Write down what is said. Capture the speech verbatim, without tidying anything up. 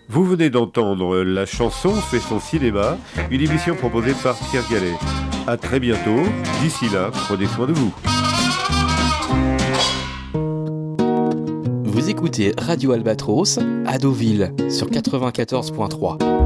Vous venez d'entendre La chanson fait son cinéma, une émission proposée par Pierre Gallet. À très bientôt. D'ici là, prenez soin de vous. Vous écoutez Radio Albatros à Deauville sur quatre-vingt-quatorze point trois.